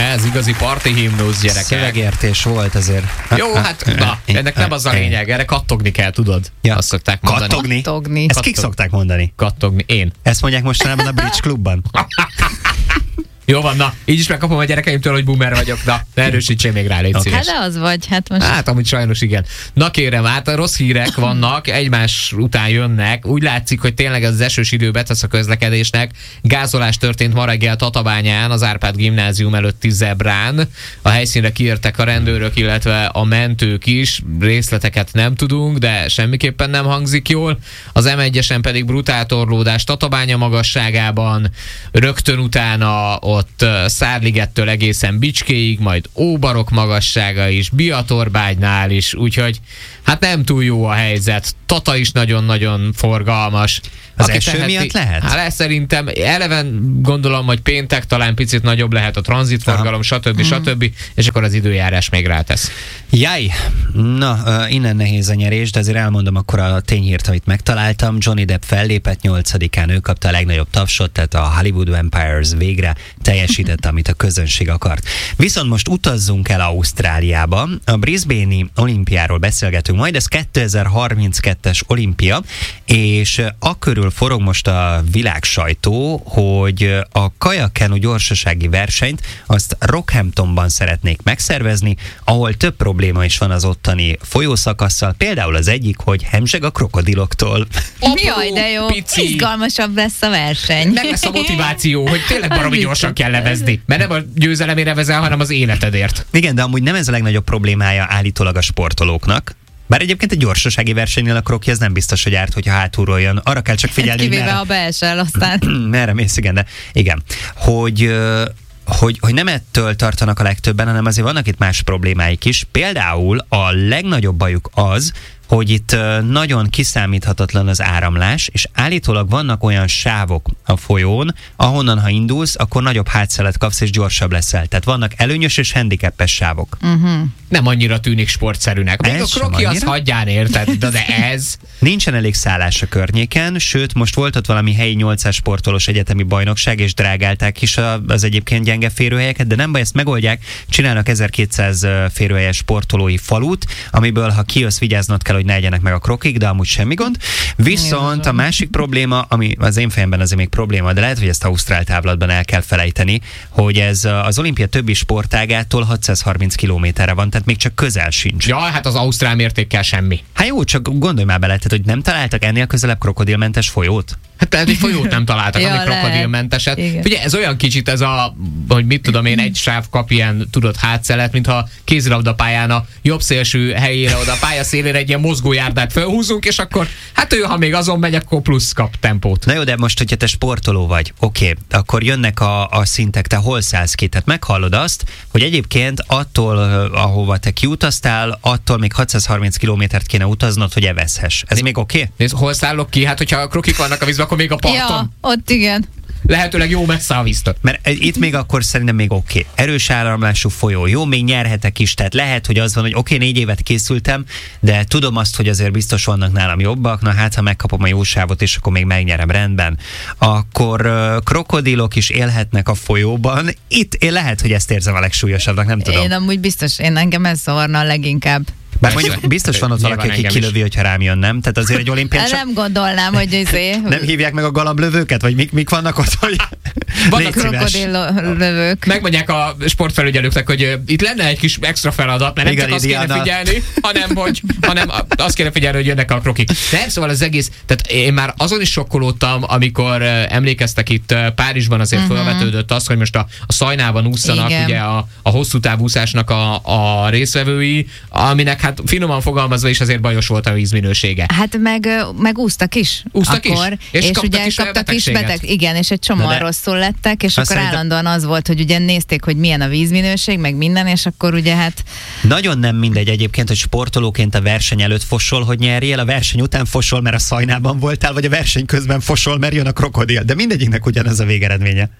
Ez igazi parti himnusz, gyerekek. Szövegértés volt azért. Jó, hát na, ennek nem az a lényeg, erre kattogni kell, tudod? Ja. Azt szokták mondani. Kattogni? Ezt kik szokták mondani? Kattogni, én. Ezt mondják mostanában a Bridge Clubban. Jó van, na, így is megkapom a gyerekeimtől, hogy boomer vagyok, na, ne erősítsél még rá, légy szíves. Hát de az vagy, hát most... Hát, amúgy sajnos igen. Na kérem, hát a rossz hírek vannak, egymás után jönnek. Úgy látszik, hogy tényleg az esős idő betesz a közlekedésnek. Gázolás történt ma reggel Tatabányán, az Árpád gimnázium előtti zebrán. A helyszínre kiértek a rendőrök, illetve a mentők is. Részleteket nem tudunk, de semmiképpen nem hangzik jól. Az M1-esen pedig brutál torlódás Tatabánya magasságában. Rögtön utána ott Szárligettől egészen Bicskéig, majd Óbarok magassága is, Biatorbágynál is, úgyhogy hát nem túl jó a helyzet. Tata is nagyon-nagyon forgalmas. Az eső miatt lehet? Hát szerintem eleven gondolom, hogy péntek talán picit nagyobb lehet a tranzitforgalom, stb. És akkor az időjárás még rátesz. Jaj! Na, innen nehéz a nyerés, de azért elmondom akkor a tényhírt, amit megtaláltam. Johnny Depp fellépett 8-án, ő kapta a legnagyobb tapsot, tehát a Hollywood Vampires végre teljesítette, amit a közönség akart. Viszont most utazzunk el Ausztráliába. A Brisbane-i olimpiáról beszélgetünk majd, ez 2032-es olimpia, és akkörül forog most a világsajtó, hogy a kajakkenu gyorsasági versenyt azt Rockhamptonban szeretnék megszervezni, ahol több probléma is van az ottani folyószakasszal, például az egyik, hogy hemzseg a krokodiloktól. Jaj, de jó, pici. Izgalmasabb lesz a verseny. Meg lesz a motiváció, hogy tényleg baromi gyorsan kell levezni. Mert nem a győzelemére vezel, hanem az életedért. Igen, de amúgy nem ez a legnagyobb problémája állítólag a sportolóknak. Bár egyébként egy gyorsasági versenynél a kroki az nem biztos, hogy árt, hogyha hátulról jön. Arra kell csak figyelni, kivéve, hogy ha beesel, aztán... merre mész, igen, de igen. Hogy nem ettől tartanak a legtöbben, hanem azért vannak itt más problémáik is. Például a legnagyobb bajuk az, hogy itt nagyon kiszámíthatatlan az áramlás, és állítólag vannak olyan sávok a folyón, ahonnan, ha indulsz, akkor nagyobb hátszelet kapsz, és gyorsabb leszel. Tehát vannak előnyös és handicapes sávok. Nem annyira tűnik sportszerűnek. Még Ez a kroki az hagyján, érted? De ez... Nincsen elég szállás a környéken, sőt, most volt ott valami helyi 800 sportolós egyetemi bajnokság, és drágálták is az egyébként gyenge férőhelyeket, de nem baj, ezt megoldják, csinálnak 1200 férőhelyes sportolói falut, amiből, ha kijössz, vigyáznod kell, hogy ne egyenek meg a krokik, de amúgy semmi gond. Viszont a másik probléma, ami az én fejemben azért még probléma, de lehet, hogy ezt ausztrál távlatban el kell felejteni, hogy ez az olimpia többi sportágától 630 kilométerre van, tehát még csak közel sincs. Ja, hát az ausztrál mértékkel semmi. Hát jó, csak gondolj már bele, tehát, hogy nem találtak ennél közelebb krokodilmentes folyót? Hát lehet, hogy folyót nem találtak, ami krokodilmenteset. Ugye ez olyan kicsit ez a, hogy mit tudom én, egy sáv kap ilyen, tudod, hátszelet, mintha kézilabdapályán a jobb szélső helyére, oda a pálya szélére egy ilyen mozgójárdát felhúzunk, és akkor, hát ő, ha még azon megy, akkor plusz kap tempót. Na jó, de most, hogyha te sportoló vagy, oké, akkor jönnek a szintek, te hol szállsz ki? Tehát meghallod azt, hogy egyébként attól, ahova te kiutaztál, attól még 630 kilométert kéne utaznod, hogy evezhess. Ez még oké? Nézd, hol szállok ki? Hát, hogyha a krokik vannak a vízben, akkor még a parton. Ja, ott igen. Lehetőleg jó messze a víztől. Mert itt még akkor szerintem még oké. Erős áramlású folyó, jó, még nyerhetek is, tehát lehet, hogy az van, hogy oké, 4 évet készültem, de tudom azt, hogy azért biztos vannak nálam jobbak, na hát, ha megkapom a jó sávot, és akkor még megnyerem, rendben. Akkor krokodilok is élhetnek a folyóban. Itt én lehet, hogy ezt érzem a legsúlyosabbnak, nem tudom. Én amúgy biztos, engem ez zavarna a leginkább. Bár mondjuk biztos van ott valaki, aki kilövi, hogyha rám jön, nem? Tehát azért egy olimpián csak... Nem gondolnám, hogy Nem hívják meg a galamblövőket? Vagy mik vannak ott? Hogy... Vannak krokodillövők. Megmondják a sportfelügyelőknek, hogy itt lenne egy kis extra feladat, mert nem csak azt kéne figyelni, hanem azt kéne figyelni, hogy jönnek a krokik. Nem, szóval az egész, tehát én már azon is sokkolódtam, amikor emlékeztek itt Párizsban azért felvetődött az, hogy most a Szajnában ússzanak ugye a hosszú távúszásnak a részvevői, aminek hát finoman fogalmazva is azért bajos volt a vízminősége. Hát meg úsztak is. Úsztak akkor, is? És kaptak is igen, és egy csomóan rosszul lettek, és akkor állandóan az volt, hogy ugye nézték, hogy milyen a vízminőség, meg minden, és akkor ugye hát... Nagyon nem mindegy egyébként, hogy sportolóként a verseny előtt fosol, hogy nyerjél, a verseny után fosol, mert a Szajnában voltál, vagy a verseny közben fosol, mert jön a krokodil. De mindegyiknek ugyanaz a végeredménye.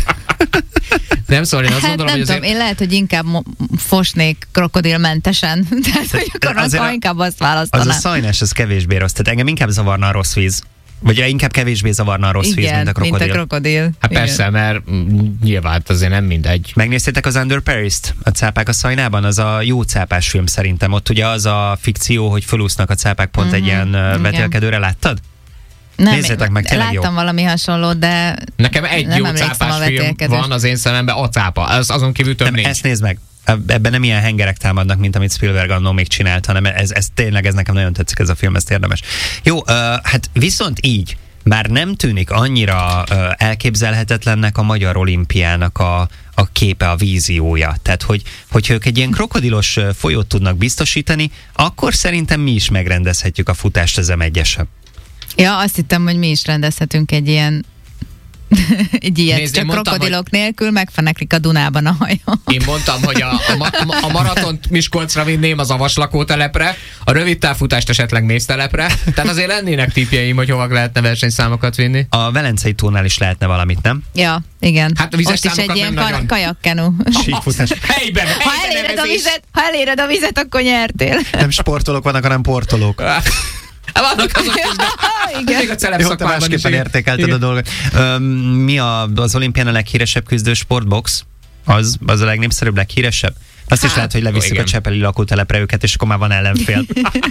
Nem, szóval én azt gondolom, hogy azért... Én lehet, hogy inkább fosnék krokodilmentesen. Tehát, hogy akkor inkább azt választanám. Az a szajnás, az kevésbé rossz. Tehát engem inkább zavarna a rossz víz. Vagy inkább kevésbé zavarna a rossz víz, mint a krokodil. Mint a krokodil. Hát persze, mert nyilván azért nem mindegy. Megnéztétek az Under Paris-t? A Cápák a szajnában? Az a jó cápás film szerintem. Ott ugye az a fikció, hogy fölúsznak a cápák pont egy ilyen vetélkedőre. Láttad? Nem, nézzétek meg, tényleg láttam jó. valami hasonlót, de nekem egy jó cápás film van az én szememben, a cápa. Azon kívül több nincs. Ezt nézd meg. Ebben nem ilyen hengerek támadnak, mint amit Spielberg annól még csinált, hanem ez tényleg, ez nekem nagyon tetszik, ez a film, ezt érdemes. Jó, hát viszont így, már nem tűnik annyira elképzelhetetlennek a magyar olimpiának a képe, a víziója. Tehát, hogyha ők egy ilyen krokodilos folyót tudnak biztosítani, akkor szerintem mi is megrendezhetjük a futást az M1-esen. Ja, azt hittem, hogy mi is rendezhetünk egy ilyen ilyet, nézd, csak krokodilok nélkül megfeneklik a Dunában a hajó. Én mondtam, hogy a maratont Miskolcra vinném az Avas lakótelepre, a rövid távfutást esetleg Mésztelepre, tehát azért lennének tippjeim, hogy hova lehetne versenyszámokat vinni. A Velencei tónál is lehetne valamit, nem? Ja, igen. Hát a ott is egy ilyen kajakkenu. Síkfutás. Helyben ha eléred a vizet, akkor nyertél. Nem sportolók vannak, hanem portolók. Vannak azok is, de még a celeb szakmában is. Értékelted a dolgot. Mi az olimpián a leghíresebb küzdősport? Box? Az a legnépszerűbb, leghíresebb? Azt is lehet, hogy levisszük a csepeli lakótelepre őket, és akkor már van ellenfél.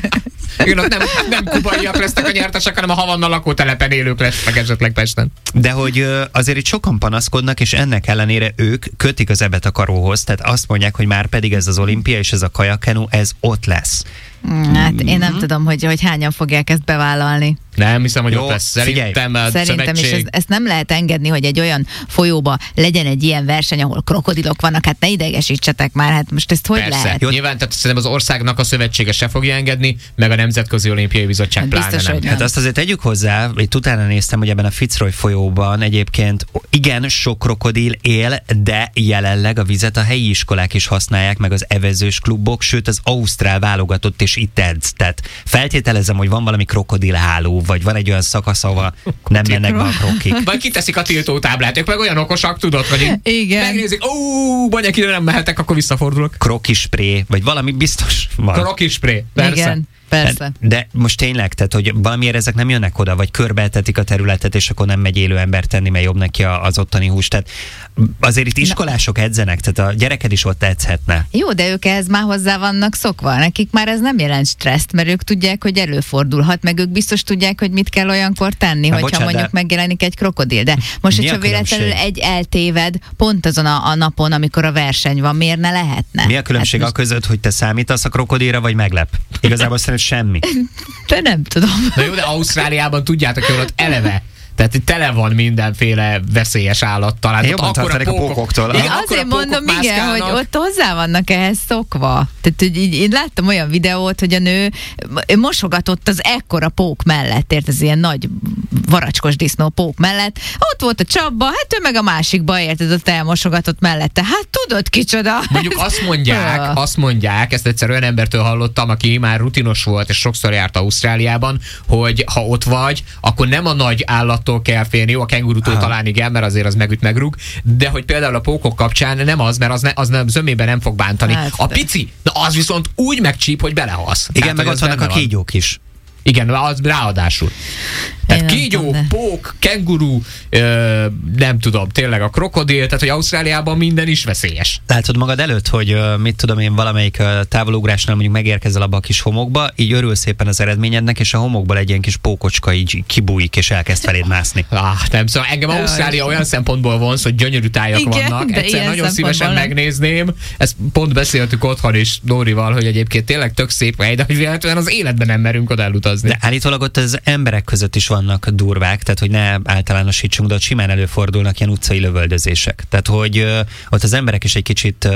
Igen, ott nem kubaiak lesznek a nyertesek, hanem a Havanna lakótelepen élők lesznek esetleg Pesten. De hogy azért itt sokan panaszkodnak, és ennek ellenére ők kötik az ebet a karóhoz, tehát azt mondják, hogy már pedig ez az olimpia és ez a kajakkenu, ez ott lesz. Hát én nem tudom, hogy hányan fogják ezt bevállalni. Nem hiszem, hogy jó, ott lesz. Szerintem és ezt nem lehet engedni, hogy egy olyan folyóba legyen egy ilyen verseny, ahol krokodilok vannak. Hát ne idegesítsetek már, hát most ezt hogy persze. lehet? Jó, nyilván, tehát szerintem az országnak a szövetsége se fogja engedni, meg a Nemzetközi Olimpiai Bizottság hát pláne biztos, nem. Hát azt azért tegyük hozzá, hogy utána néztem, hogy ebben a Fitzroy folyóban egyébként igen, sok krokodil él, de jelenleg a vizet a helyi iskolák is használják, meg az evezős klubok, sőt az ausztrál válogatott is itt edz. Tehát feltételezem, hogy van valami krokodilháló, vagy van egy olyan szakasz, ahol nem mennek be a krokik. Vagy kiteszik a tiltótáblát, ők meg olyan okosak, tudod, hogy igen. Megnézik, Banyák, ide nem mehetek, akkor visszafordulok. Krokispré, vagy valami biztos van. Krokispré, persze. Igen. Persze. De most tényleg, tehát, hogy valamiért ezek nem jönnek oda, vagy körbeeltetik a területet, és akkor nem megy élő ember tenni, mert jobb neki az ottani hús. Tehát azért itt iskolások edzenek, tehát a gyereked is ott edzhetne. Jó, de ők ehhez már hozzá vannak szokva. Nekik már ez nem jelent stresszt, mert ők tudják, hogy előfordulhat, meg ők biztos tudják, hogy mit kell olyankor tenni, hogyha mondjuk megjelenik egy krokodil. De most, hogyha véletlenül egy eltéved pont azon a napon, amikor a verseny van, miért ne lehetne? Mi a különbség a között, hogy te számítasz a krokodilra, vagy meglep? Igazából szerintem semmi. De nem tudom. Na jó, de Ausztráliában tudjátok, hogy ott eleve. Tehát itt tele van mindenféle veszélyes állattal. Hát jobban tartanak a pókoktól. Igen, azért mondom, igen, hogy ott hozzá vannak ehhez szokva. Tehát én láttam olyan videót, hogy a nő mosogatott az ekkora pók mellett, ez ilyen nagy varacskos disznó pók mellett. Ott volt a csapba, hát ő meg a másikba, érted, ott elmosogatott mellette. Hát tudod kicsoda. Mondjuk azt mondják, ezt egyszer olyan embertől hallottam, aki már rutinos volt, és sokszor járt Ausztráliában, hogy ha ott vagy, akkor nem a nagy állat kell félni, jó, a kengurutól talán igen, mert azért az megüt, megrúg, de hogy például a pókok kapcsán nem az, mert az nem, zömében nem fog bántani. Hát, a pici, na az viszont úgy megcsíp, hogy belehalsz. Igen, meg ott vannak a kígyók is. Igen, az ráadásul. Tehát kígyó, pók, kenguru, nem tudom, tényleg a krokodil, tehát hogy Ausztráliában minden is veszélyes. Látod magad előtt, hogy mit tudom én, valamelyik távolugrásnál mondjuk megérkezel abba a kis homokba, így örül szépen az eredményednek, és a homokból egy ilyen kis pókocska így kibújik, és elkezd feléd mászni. Nem, szóval engem Ausztrália olyan szempontból vonz, hogy gyönyörű tájak vannak. Egyszer nagyon szívesen megnézném. Ezt pont beszéltük otthon is Dórival, hogy egyébként tényleg tök szép hely, de hogy véletlenül az életben nem merünk oda elutazni. De állítólag ott az emberek között is vannak durvák, tehát hogy ne általánosítsunk, de ott simán előfordulnak ilyen utcai lövöldözések. Tehát hogy ott az emberek is egy kicsit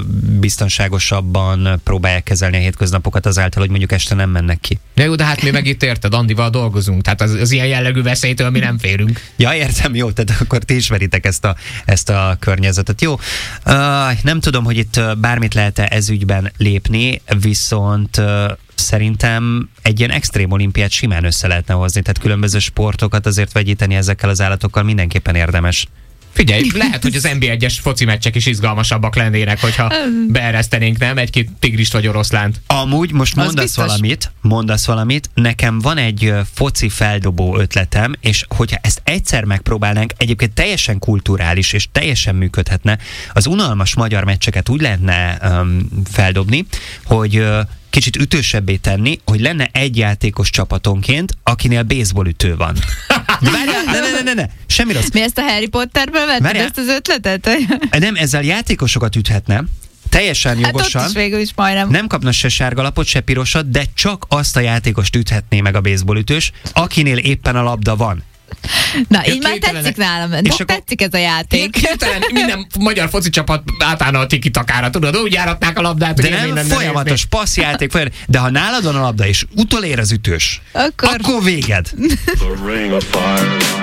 biztonságosabban próbálják kezelni a hétköznapokat azáltal, hogy mondjuk este nem mennek ki. Ja, jó, de hát mi meg itt érted, Andival dolgozunk, tehát az ilyen jellegű veszélytől mi nem férünk. Ja, értem, jó, tehát akkor ti ismeritek ezt a környezetet. Jó, nem tudom, hogy itt bármit lehet-e ezügyben lépni, viszont szerintem egy ilyen extrém olimpiát simán össze lehetne hozni, tehát különböző sportokat azért vegyíteni ezekkel az állatokkal mindenképpen érdemes. Figyelj, lehet, hogy az NB1-es foci meccsek is izgalmasabbak lennének, hogyha beeresztenénk, nem? Egy-két tigrist vagy oroszlánt. Amúgy most mondasz valamit, nekem van egy foci feldobó ötletem, és hogyha ezt egyszer megpróbálnánk, egyébként teljesen kulturális, és teljesen működhetne, az unalmas magyar meccseket úgy lehetne feldobni, hogy kicsit ütősebbé tenni, hogy lenne egy játékos csapatonként, akinél baseballütő van. Ne, semmi rossz. Mi ezt a Harry Potterből vetted, ezt az ötletet? Nem, ezzel játékosokat üthetne, teljesen jogosan. Hát ott is végül is majdnem. Nem kapna se sárgalapot, se pirosat, de csak azt a játékost üthetné meg a baseballütős, akinél éppen a labda van. Na, így már tetszik nálam. Tetszik ez a játék. Hirtelen minden magyar foci csapat átállna a tiki-takára, tudod, úgy járatnák a labdát. De nem folyamatos passzjáték, de ha nálad van a labda és utolér az ütős, akkor véged.